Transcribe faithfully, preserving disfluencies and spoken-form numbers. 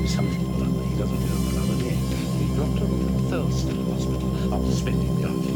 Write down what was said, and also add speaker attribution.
Speaker 1: something or other. He doesn't know another name. He dropped on Thursday hospital after spending the afternoon